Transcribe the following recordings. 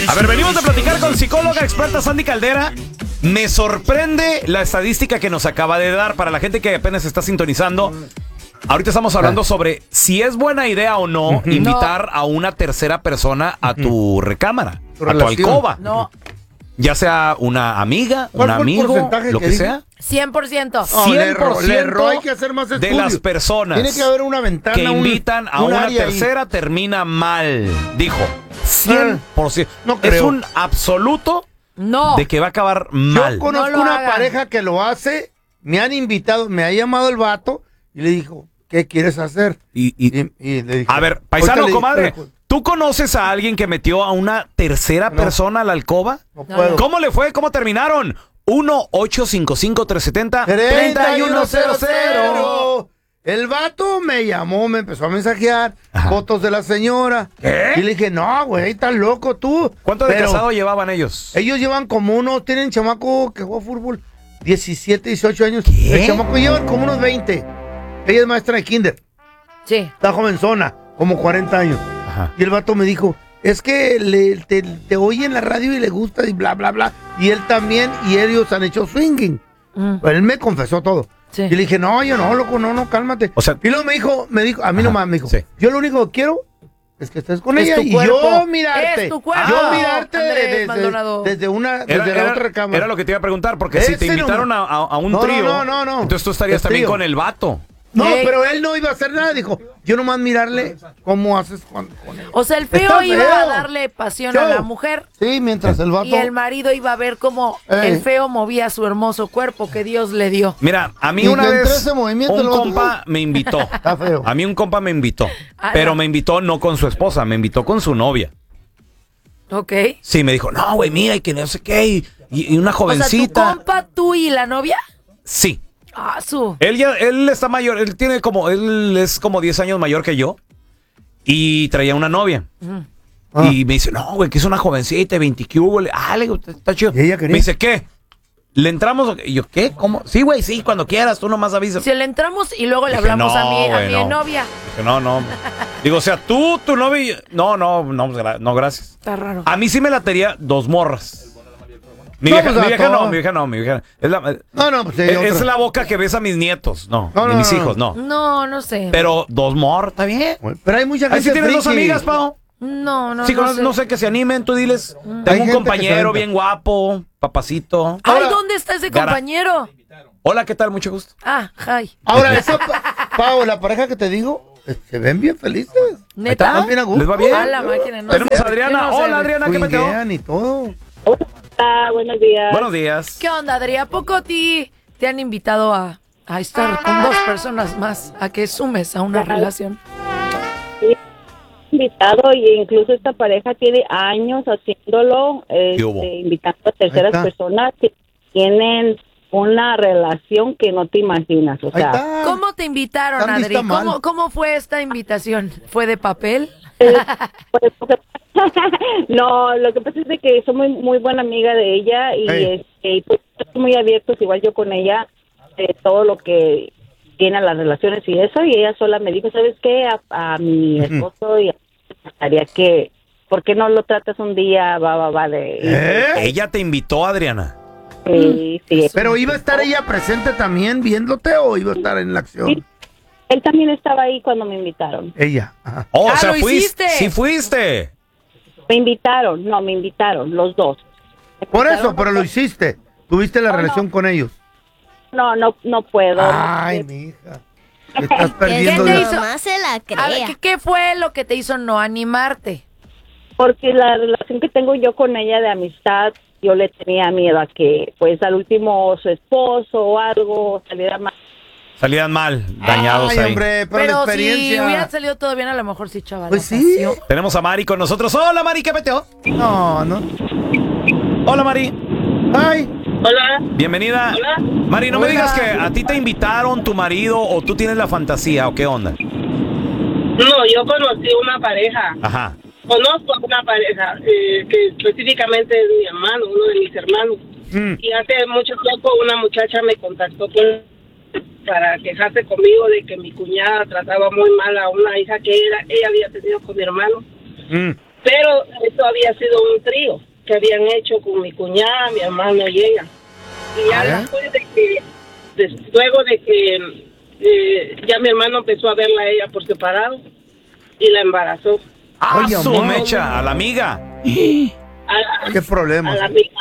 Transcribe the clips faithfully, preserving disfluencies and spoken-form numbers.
A ver, venimos de platicar con psicóloga experta Sandy Caldera. Me sorprende la estadística que nos acaba de dar para la gente que apenas está sintonizando. Ahorita estamos hablando sobre si es buena idea o no invitar no. a una tercera persona a tu recámara, tu a tu alcoba. No. Ya sea una amiga, un amigo, lo que, que sea. cien por ciento. cien por ciento le erró, hay que hacer más de las personas Tiene que haber una ventana, que invitan un, a un una tercera ahí. Termina mal. Dijo, cien por ciento. No creo. Es un absoluto no. de que va a acabar mal. Yo conozco no una hagan. pareja que lo hace, me han invitado, me ha llamado el vato y le dijo, ¿qué quieres hacer? Y, y, y, y le dije, a ver, paisano, comadre, dije, ¿tú conoces a alguien que metió a una tercera no. persona a la alcoba? No puedo. ¿Cómo le fue? ¿Cómo terminaron? uno ocho cinco cinco, tres siete cero, tres uno cero cero. El vato me llamó, me empezó a mensajear Ajá. fotos de la señora. ¿Qué? Y le dije, no, güey, estás loco tú. ¿Cuánto de casado llevaban ellos? Ellos llevan como unos, tienen chamaco que juega fútbol, diecisiete, dieciocho años. ¿Qué? El chamaco llevan como unos veinte. Ella es maestra de kinder. Sí. Está jovenzona, como cuarenta años. Ajá. Y el vato me dijo, es que le, te, te oye en la radio y le gusta y bla, bla, bla. Y él también, y ellos han hecho swinging. Mm. Pero él me confesó todo. Sí. Y le dije, no, yo no, loco, no, no, cálmate. O sea, y luego me dijo, me dijo, a mí Ajá, nomás me dijo, sí. yo lo único que quiero es que estés con es ella y cuerpo. yo mirarte. Es tu cuerpo. Yo mirarte Andrés, desde, desde una, desde era, la era, otra cámara. Era lo que te iba a preguntar, porque Ese si te invitaron no, a, a un no, trío, no, no, no, entonces tú estarías también con el vato. No, ¿Qué? Pero él no iba a hacer nada, dijo, yo nomás mirarle cómo haces con, con él. O sea, el feo iba feo. a darle pasión Yo. a la mujer. Sí, mientras el vato... Y el marido iba a ver cómo eh. el feo movía su hermoso cuerpo que Dios le dio. Mira, a mí y una vez un compa me invitó. Está feo. A mí un compa me invitó, ah, pero no. me invitó no con su esposa, me invitó con su novia. Ok. Sí, me dijo, no, güey, mira, y que no sé qué, y, y una jovencita. O sea, ¿tu compa, tú y la novia? Sí. Ah, su. Él ya, él está mayor, él tiene como, él es como diez años mayor que yo y traía una novia. Mm. Ah. Y me dice, no, güey, que es una jovencita, veinte que hubo. Ah, le digo, está chido. ¿Y ella quería? Me dice, ¿qué? ¿Le entramos? Y yo, ¿qué? ¿Cómo? Sí, güey, sí, cuando quieras, tú nomás avisas. Si le entramos y luego le dije, hablamos no, a mi, a mi no. novia. Dije, no, no. Digo, o sea, tú, tu novia. No, no, no, no, gracias. Está raro. A mí sí me latería dos morras. Mi vieja, mi vieja no, mi vieja no, mi vieja es la, no, no, pues sí, es, es la boca que besa a mis nietos, no, no, no mis hijos, no. No, no sé. Pero dos morras, está bien. Pero hay mucha gente. Ahí sí tienes dos amigas, Pau. No, no, sí, no, no, sé. no sé que se animen, tú diles. Mm. Tengo un compañero bien guapo, papacito. Ay, Ahora, ¿dónde está ese compañero? Hola, ¿qué tal? Mucho gusto. Ah, hi. Ahora, esa, Pau, la pareja que te digo, se ven bien felices. ¿Neta? Bien a gusto. ¿Les va bien? A la máquina, no Tenemos sé, a Adriana. no sé, Hola, Adriana, ¿qué me tengo? Y todo. Hola, buenos días. Buenos días. ¿Qué onda, Adriana? ¿A poco a ti te han invitado a, a estar con dos personas más, a que sumes a una relación? Sí, invitado y incluso esta pareja tiene años haciéndolo, este, invitando a terceras personas que tienen una relación que no te imaginas. O sea, ¿cómo te invitaron, Adri? ¿Cómo, ¿Cómo fue esta invitación? ¿Fue de papel? Eh, pues, no, lo que pasa es de que soy muy muy buena amiga de ella y hey. este, y pues estoy muy abiertos igual yo con ella de todo lo que tiene a las relaciones y eso, y ella sola me dijo, ¿sabes qué? A, a mi esposo y a mí me gustaría que, ¿por qué no lo tratas un día? Va, va, va de... ¿Eh? ¿Ella te invitó, Adriana? Sí, sí. ¿Pero iba a estar ella presente también viéndote o iba a estar en la acción? Sí. Él también estaba ahí cuando me invitaron. Ella. Ajá. Oh, ah, o sea, ¿lo fuiste. hiciste? Sí fuiste. Me invitaron, no, me invitaron, los dos. Por eso, pero lo hiciste. ¿Tuviste la no, relación no. con ellos? No, no, no puedo. Ay, mija. Te estás perdiendo. ¿Qué te de... hizo? Más se la crea. A ver, ¿qué, ¿qué fue lo que te hizo no animarte? Porque la relación que tengo yo con ella de amistad, yo le tenía miedo a que, pues, al último su esposo o algo saliera mal. Salían mal, dañados Ay, ahí. hombre, pero, pero la experiencia... si hubiera salido todo bien, a lo mejor sí, chaval. Pues sí. Tenemos a Mari con nosotros. Hola, Mari, ¿qué peteo? No, no. Hola, Mari. Ay. Hola. Bienvenida. Hola. Mari, no Hola. me digas que a ti te invitaron tu marido o tú tienes la fantasía o qué onda. No, yo conocí una pareja. Ajá. Conozco a una pareja eh, que específicamente es mi hermano, uno de mis hermanos. Mm. Y hace mucho tiempo una muchacha me contactó con, para quejarse conmigo de que mi cuñada trataba muy mal a una hija que era, ella había tenido con mi hermano. Mm. Pero esto había sido un trío que habían hecho con mi cuñada, mi hermano y ella. Y ya ¿Eh? después de que, des, luego de que eh, ya mi hermano empezó a verla a ella por separado y la embarazó. ¡Ah, su mecha! A la amiga. A la, ¿Qué problema? A la amiga.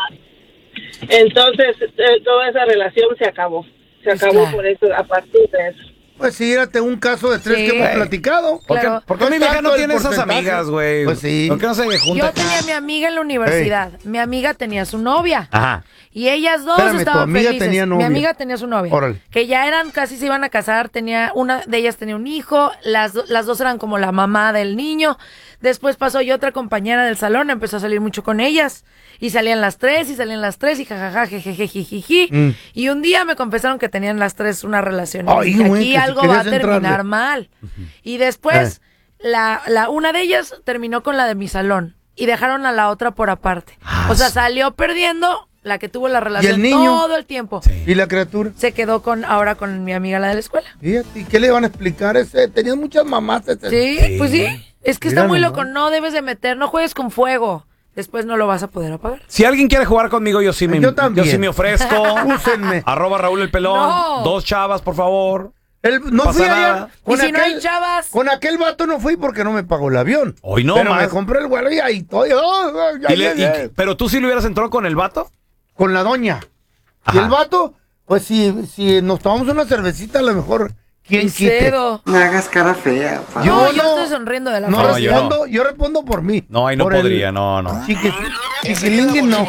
Entonces, eh, toda esa relación se acabó. Se acabó claro. por eso, a partir de eso. Pues sí, érate un caso de tres sí. que hemos platicado. Claro. ¿Por qué, ¿por qué mi vieja no tiene esas amigas, güey? Pues sí. ¿Por qué no se juntan? Yo tenía a mi amiga en la universidad. Hey. Mi amiga tenía su novia. Ajá. Y ellas dos Espérame, estaban tu amiga felices. Tenía novia. Mi amiga tenía su novia. Órale. Que ya eran, casi se iban a casar. Tenía una de ellas tenía un hijo. Las, las dos eran como la mamá del niño. Después pasó y otra compañera del salón empezó a salir mucho con ellas. Y salían las tres, y salían las tres, y jajaja, jejeje, jijiji. Mm. Y un día me confesaron que tenían las tres una relación. Y Ay, dije, güey, aquí que algo si va a terminar entrarle. mal. Uh-huh. Y después, eh. la, la, una de ellas terminó con la de mi salón. Y dejaron a la otra por aparte. Ah, o sea, salió perdiendo la que tuvo la relación el niño? todo el tiempo. Sí. ¿Y la criatura? Se quedó con ahora con mi amiga, la de la escuela. Fíjate, ¿y qué le van a explicar? Ese, tenían muchas mamás. Ese. Sí, sí, pues sí. Es que Mira, está muy no, loco. No debes de meter, no juegues con fuego. Después no lo vas a poder apagar. Si alguien quiere jugar conmigo, yo sí me, yo también. Yo sí me ofrezco. Úsenme. Arroba Raúl el Pelón. No. Dos chavas, por favor. El, no, no fui allá. ¿Y si aquel, no hay chavas? Con aquel vato no fui porque no me pagó el avión. Hoy no, Pero más. me compré el vuelo y ahí estoy. Oh, ya, ¿Y le, ya, y, ¿Pero tú sí le hubieras entrado con el vato? Con la doña. Ajá. Y el vato, pues si, si nos tomamos una cervecita, a lo mejor... ¿Quién quite? No hagas cara fea, pa. Yo, No, yo no. estoy sonriendo de la No, felicidad. yo respondo, yo respondo por mí. No, ahí no Por podría, el- no, no. Chiqui, chiquilinguin, no.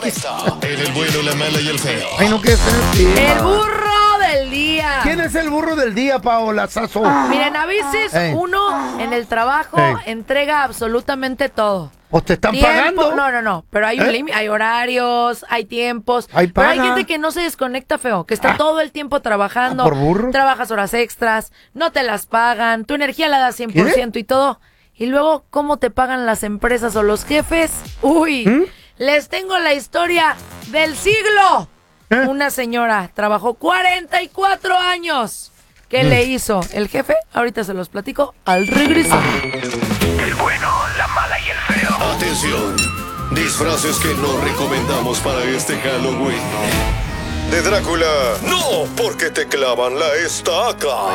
En el bueno, la mala y el feo. Ay, no quiere ser así. El burro del día. ¿Quién es el burro del día, Paola Sasso? Miren, a veces Ey. uno en el trabajo Ey. entrega absolutamente todo. ¿O te están Tiempo, pagando? No, no, no, pero hay un ¿Eh? límite, hay horarios, hay tiempos. Hay pero hay paga. gente que no se desconecta, feo, que está Ah. todo el tiempo trabajando. ¿Ah, por burro? Trabajas horas extras, no te las pagan, tu energía la das cien por ciento y todo. Y luego, ¿cómo te pagan las empresas o los jefes? Uy, ¿Mm? les tengo la historia del siglo. ¿Eh? Una señora trabajó cuarenta y cuatro años. ¿Qué Mm. le hizo el jefe? Ahorita se los platico al regreso. El bueno, la mala y el feo. Atención, disfraces que no recomendamos para este Halloween. De Drácula, no, porque te clavan la estaca.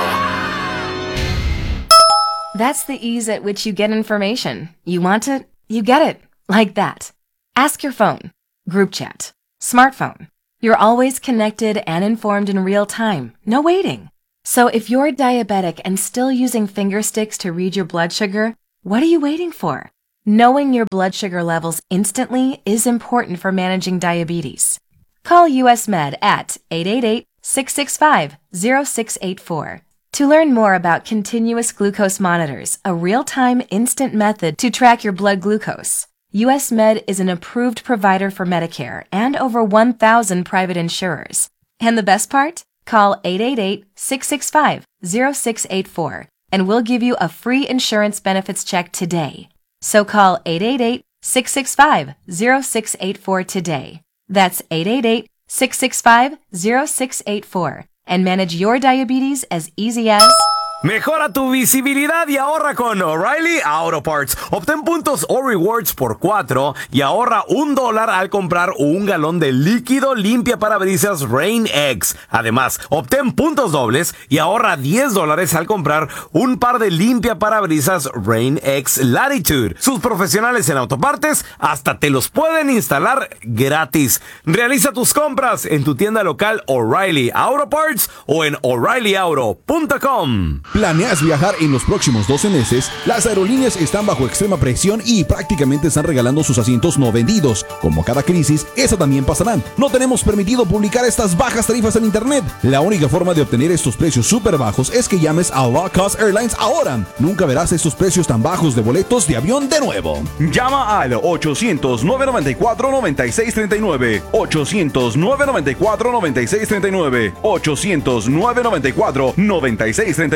That's the ease at which you get information. You want it, you get it. Like that. Ask your phone. Group chat. Smartphone. You're always connected and informed in real time. No waiting. So if you're diabetic and still using finger sticks to read your blood sugar, what are you waiting for? Knowing your blood sugar levels instantly is important for managing diabetes. Call U S Med at eight eight eight, six six five, zero six eight four. To learn more about continuous glucose monitors, a real-time instant method to track your blood glucose, U S Med is an approved provider for Medicare and over one thousand private insurers. And the best part? Call eight eight eight, six six five, zero six eight four and we'll give you a free insurance benefits check today. So call eight eight eight, six six five, zero six eight four today. That's eight eight eight, six six five, zero six eight four and manage your diabetes as easy as... Mejora tu visibilidad y ahorra con O'Reilly Auto Parts. Obtén puntos o rewards por cuatro y ahorra un dólar al comprar un galón de líquido limpia parabrisas Rain-X. Además, obtén puntos dobles y ahorra diez dólares al comprar un par de limpia parabrisas Rain-X Latitude. Sus profesionales en autopartes hasta te los pueden instalar gratis. Realiza tus compras en tu tienda local O'Reilly Auto Parts o en O'Reilly Auto punto com. ¿Planeas viajar en los próximos doce meses? Las aerolíneas están bajo extrema presión y prácticamente están regalando sus asientos no vendidos. Como cada crisis, esa también pasará. No tenemos permitido publicar estas bajas tarifas en internet. La única forma de obtener estos precios súper bajos es que llames a Low Cost Airlines ahora. Nunca verás estos precios tan bajos de boletos de avión de nuevo. Llama al ochocientos, nueve noventa y cuatro, noventa y seis treinta y nueve. ochocientos, nueve noventa y cuatro, noventa y seis treinta y nueve. ochocientos, nueve noventa y cuatro, noventa y seis treinta y nueve.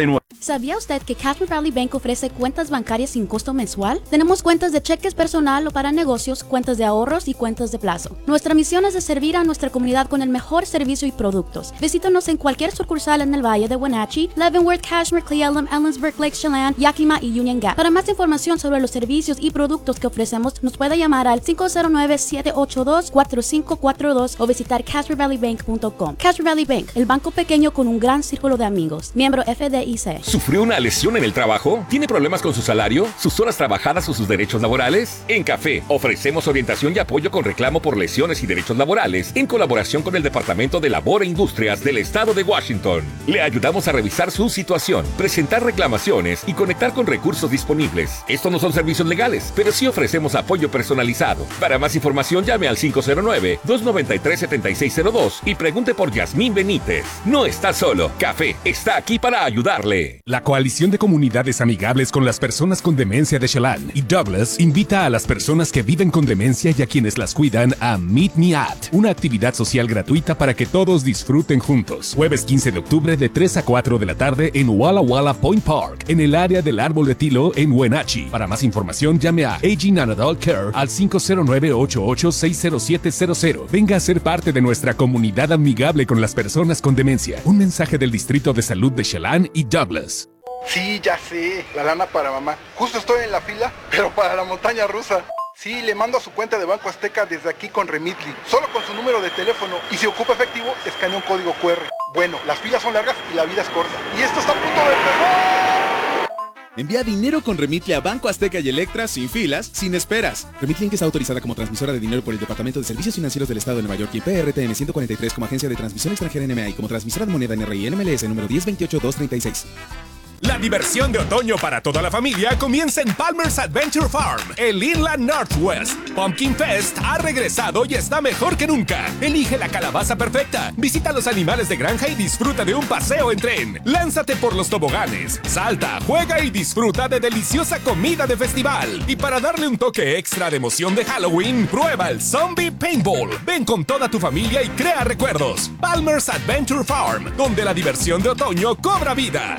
¿Sabía usted que Cashmere Valley Bank ofrece cuentas bancarias sin costo mensual? Tenemos cuentas de cheques personal o para negocios, cuentas de ahorros y cuentas de plazo. Nuestra misión es de servir a nuestra comunidad con el mejor servicio y productos. Visítanos en cualquier sucursal en el Valle de Wenatchee, Leavenworth, Cashmere, Cle Elum, Ellensburg, Lake Chelan, Yakima y Union Gap. Para más información sobre los servicios y productos que ofrecemos, nos puede llamar al cinco cero nueve, siete ocho dos, cuatro cinco cuatro dos o visitar cashmere valley bank punto com. Cashmere Valley Bank, el banco pequeño con un gran círculo de amigos. Miembro F D I C. ¿Sufrió una lesión en el trabajo? ¿Tiene problemas con su salario, sus horas trabajadas o sus derechos laborales? En Café ofrecemos orientación y apoyo con reclamo por lesiones y derechos laborales en colaboración con el Departamento de Labor e Industrias del Estado de Washington. Le ayudamos a revisar su situación, presentar reclamaciones y conectar con recursos disponibles. Estos no son servicios legales, pero sí ofrecemos apoyo personalizado. Para más información llame al cinco cero nueve, dos nueve tres, siete seis cero dos y pregunte por Yasmín Benítez. No está solo, Café está aquí para ayudarle. La Coalición de Comunidades Amigables con las Personas con Demencia de Chelan y Douglas invita a las personas que viven con demencia y a quienes las cuidan a Meet Me At, una actividad social gratuita para que todos disfruten juntos. Jueves quince de octubre de tres a cuatro de la tarde en Walla Walla Point Park, en el área del Árbol de Tilo en Wenatchee. Para más información llame a Aging and Adult Care al cinco cero nueve, ocho ocho seis cero siete cero cero. Venga a ser parte de nuestra comunidad amigable con las personas con demencia. Un mensaje del Distrito de Salud de Chelan y Douglas. Sí, ya sé, la lana para mamá. Justo estoy en la fila, pero para la montaña rusa. Sí, le mando a su cuenta de Banco Azteca desde aquí con Remitly, solo con su número de teléfono, y si ocupa efectivo, escanea un código cu erre. Bueno, las filas son largas y la vida es corta. Y esto está a punto de empezar. Envía dinero con Remitly a Banco Azteca y Electra sin filas, sin esperas. Remitly está autorizada como transmisora de dinero por el Departamento de Servicios Financieros del Estado de Nueva York y P R T N ciento cuarenta y tres como agencia de transmisión extranjera N M A y como transmisora de moneda N R I N M L S número diez veintiocho dos treinta y seis. La diversión de otoño para toda la familia comienza en Palmer's Adventure Farm, el Inland Northwest. Pumpkin Fest ha regresado y está mejor que nunca. Elige la calabaza perfecta, visita los animales de granja y disfruta de un paseo en tren. Lánzate por los toboganes, salta, juega y disfruta de deliciosa comida de festival. Y para darle un toque extra de emoción de Halloween, prueba el Zombie Paintball. Ven con toda tu familia y crea recuerdos. Palmer's Adventure Farm, donde la diversión de otoño cobra vida.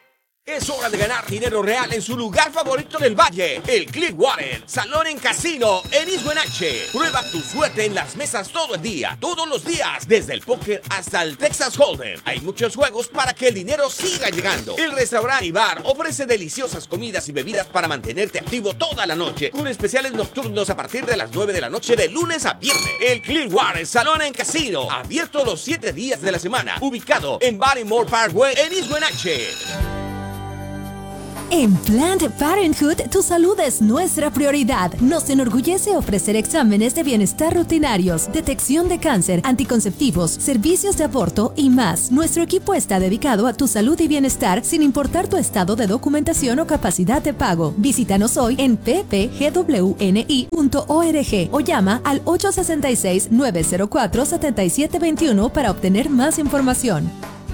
Es hora de ganar dinero real en su lugar favorito del valle, el Clearwater Salón en Casino en East Wenatchee. Prueba tu suerte en las mesas todo el día, todos los días, desde el póker hasta el Texas Hold'em. Hay muchos juegos para que el dinero siga llegando. El restaurante y bar ofrece deliciosas comidas y bebidas para mantenerte activo toda la noche, con especiales nocturnos a partir de las nueve de la noche de lunes a viernes. El Clearwater Salón en Casino, abierto los siete días de la semana, ubicado en Barrymore Parkway en East Wenatchee. En Planned Parenthood, tu salud es nuestra prioridad. Nos enorgullece ofrecer exámenes de bienestar rutinarios, detección de cáncer, anticonceptivos, servicios de aborto y más. Nuestro equipo está dedicado a tu salud y bienestar sin importar tu estado de documentación o capacidad de pago. Visítanos hoy en p p g w n i punto org o llama al ocho seis seis, nueve cero cuatro, siete siete dos uno para obtener más información.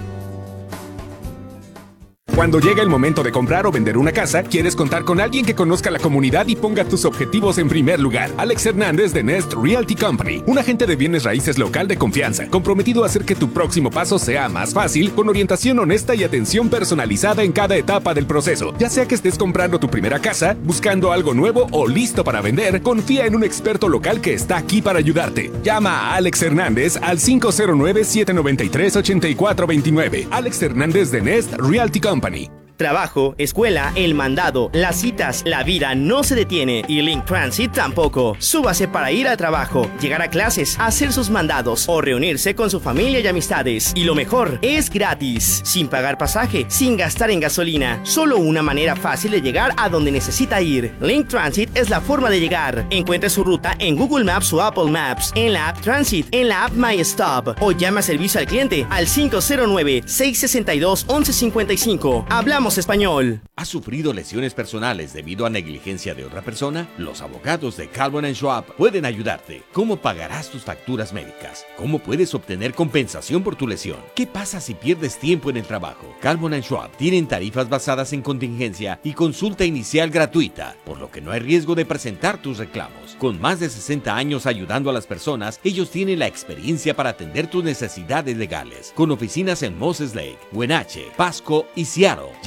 Cuando llega el momento de comprar o vender una casa, quieres contar con alguien que conozca la comunidad y ponga tus objetivos en primer lugar. Alex Hernández de Nest Realty Company, un agente de bienes raíces local de confianza, comprometido a hacer que tu próximo paso sea más fácil, con orientación honesta y atención personalizada en cada etapa del proceso. Ya sea que estés comprando tu primera casa, buscando algo nuevo o listo para vender, confía en un experto local que está aquí para ayudarte. Llama a Alex Hernández al cinco cero nueve, siete nueve tres, ocho cuatro dos nueve. Alex Hernández de Nest Realty Company. Trabajo, escuela, el mandado, las citas, la vida no se detiene y Link Transit tampoco. Súbase para ir al trabajo, llegar a clases, hacer sus mandados o reunirse con su familia y amistades. Y lo mejor, es gratis, sin pagar pasaje, sin gastar en gasolina. Solo una manera fácil de llegar a donde necesita ir. Link Transit es la forma de llegar. Encuentre su ruta en Google Maps o Apple Maps, en la app Transit, en la app My Stop o llama a servicio al cliente al cinco cero nueve, seis seis dos, once cincuenta y cinco. Hablamos español. ¿Has sufrido lesiones personales debido a negligencia de otra persona? Los abogados de Calvin and Schwab pueden ayudarte. ¿Cómo pagarás tus facturas médicas? ¿Cómo puedes obtener compensación por tu lesión? ¿Qué pasa si pierdes tiempo en el trabajo? Calvin and Schwab tienen tarifas basadas en contingencia y consulta inicial gratuita, por lo que no hay riesgo de presentar tus reclamos. Con más de sesenta años ayudando a las personas, ellos tienen la experiencia para atender tus necesidades legales. Con oficinas en Moses Lake, Wenatchee, Pasco y Seattle. Ya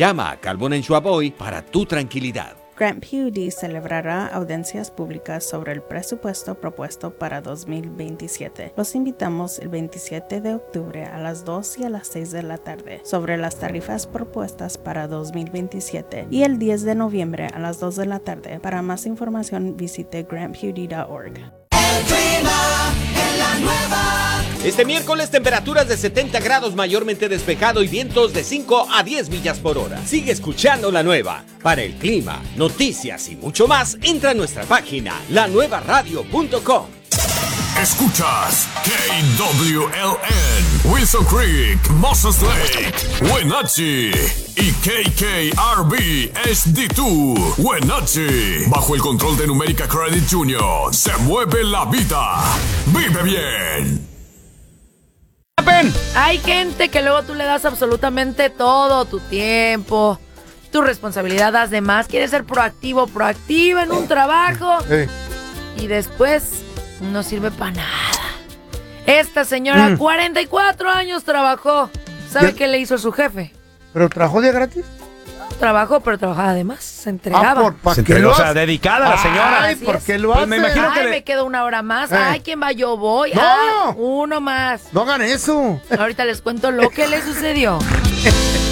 Llama a Calvo en Schwab hoy para tu tranquilidad. Grant P U D celebrará audiencias públicas sobre el presupuesto propuesto para dos mil veintisiete. Los invitamos el veintisiete de octubre a las dos y a las seis de la tarde sobre las tarifas propuestas para dos mil veintisiete y el diez de noviembre a las dos de la tarde. Para más información visite grant p u d punto org. El clima en la nueva. Este miércoles temperaturas de setenta grados mayormente despejado y vientos de cinco a diez millas por hora. Sigue escuchando La Nueva. Para el clima, noticias y mucho más, entra a nuestra página la nueva radio punto com. Escuchas K W L N, Wilson Creek, Moses Lake, Wenatchee y K K R B H D dos, Wenatchee. Bajo el control de Numérica Credit Junior, se mueve la vida. Vive bien. Hay gente que luego tú le das absolutamente todo, tu tiempo, tu responsabilidad, das de más, quieres ser proactivo, proactiva en un trabajo Eh. y después no sirve para nada. Esta señora, Mm. cuarenta y cuatro años trabajó. ¿Sabe ¿Qué? qué le hizo su jefe? ¿Pero trabajó de gratis? Trabajó, pero trabajaba de más, se entregaba. Ah, por, ¿pa' Se qué entregó, lo o sea, hace? dedicada la señora. Ay, Así ¿por es. qué lo Pues hace? me imagino Ay, que le- me quedo una hora más. Eh. Ay, ¿quién va? Yo voy. ¡No! Ah, uno más. No hagan eso. Ahorita les cuento lo que le sucedió.